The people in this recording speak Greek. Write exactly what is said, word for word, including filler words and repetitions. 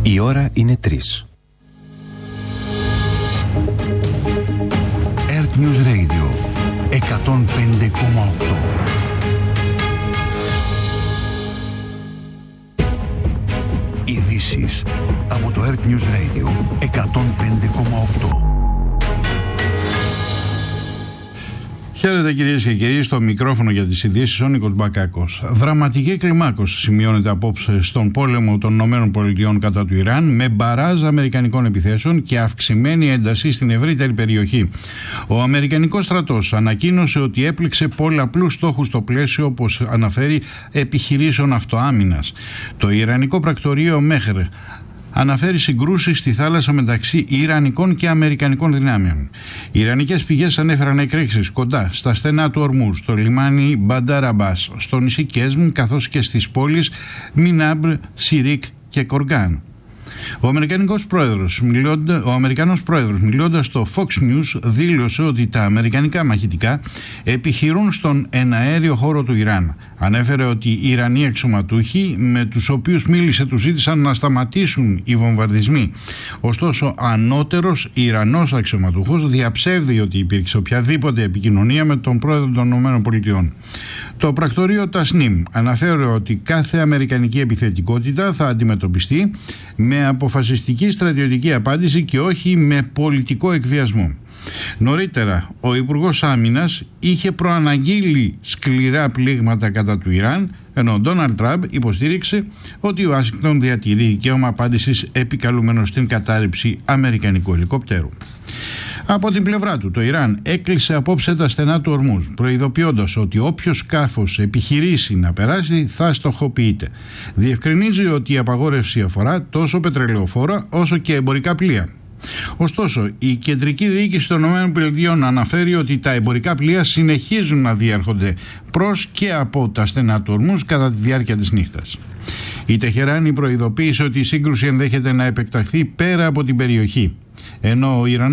Η ώρα είναι τρεις. Earth News Radio εκατόν πέντε κόμμα οκτώ. Ειδήσεις από το Earth News Radio εκατόν πέντε κόμμα οκτώ. Χαίρετε κυρίες και κύριοι, στο μικρόφωνο για τις ειδήσεις ο Νίκος Μπακάκος. Δραματική κλιμάκωση σημειώνεται απόψε στον πόλεμο των ΗΠΑ κατά του Ιράν, με μπαράζ αμερικανικών επιθέσεων και αυξημένη ένταση στην ευρύτερη περιοχή. Ο αμερικανικός στρατός ανακοίνωσε ότι έπληξε πολλαπλούς στόχους στο πλαίσιο, όπως αναφέρει, επιχειρήσεων αυτοάμυνας. Το Ιρανικό πρακτορείο Μέχρ αναφέρει συγκρούσεις στη θάλασσα μεταξύ Ιρανικών και Αμερικανικών δυνάμεων. Οι Ιρανικές πηγές ανέφεραν εκρήξεις κοντά στα στενά του Ορμούζ, στο λιμάνι Μπαντάρ Αμπάς, στο νησί Κέσμ, καθώς και στις πόλεις Μινάμπρ, Σιρίκ και Κοργκάν. Ο Αμερικανικός πρόεδρος, μιλώντα, ο Αμερικανός πρόεδρος μιλώντας στο Fox News δήλωσε ότι τα αμερικανικά μαχητικά επιχειρούν στον εναέριο χώρο του Ιράν. Ανέφερε ότι οι Ιρανοί αξιωματούχοι με τους οποίους μίλησε τους ζήτησαν να σταματήσουν οι βομβαρδισμοί. Ωστόσο, ανώτερος Ιρανός αξιωματούχος διαψεύδει ότι υπήρξε οποιαδήποτε επικοινωνία με τον πρόεδρο των ΗΠΑ. Το πρακτορείο Τασνίμ αναφέρει ότι κάθε αμερικανική επιθετικότητα θα αντιμετωπιστεί με αποφασιστική στρατιωτική απάντηση και όχι με πολιτικό εκβιασμό. Νωρίτερα, ο Υπουργός Άμυνας είχε προαναγγείλει σκληρά πλήγματα κατά του Ιράν, ενώ ο Ντόναλντ Τραμπ υποστήριξε ότι η Ουάσιγκτον διατηρεί δικαίωμα απάντησης επικαλούμενο στην κατάρριψη αμερικανικού ελικόπτερου. Από την πλευρά του, το Ιράν έκλεισε απόψε τα στενά του Ορμούζ, προειδοποιώντας ότι όποιο σκάφος επιχειρήσει να περάσει θα στοχοποιείται. Διευκρινίζει ότι η απαγόρευση αφορά τόσο πετρελαιοφόρα όσο και εμπορικά πλοία. Ωστόσο, η κεντρική διοίκηση των ΗΠΑ αναφέρει ότι τα εμπορικά πλοία συνεχίζουν να διέρχονται προς και από τα στενά του Ορμούζ κατά τη διάρκεια της νύχτας. Η Τεχεράνη προειδοποίησε ότι η σύγκρουση ενδέχεται να επεκταθεί πέρα από την περιοχή, ενώ ο Ιρανός